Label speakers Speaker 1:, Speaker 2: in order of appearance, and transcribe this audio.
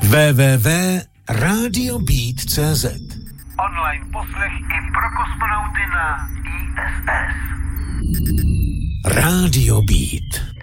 Speaker 1: www.radiobeat.cz
Speaker 2: Online poslech i pro kosmonauty na ISS.
Speaker 1: Radio Beat.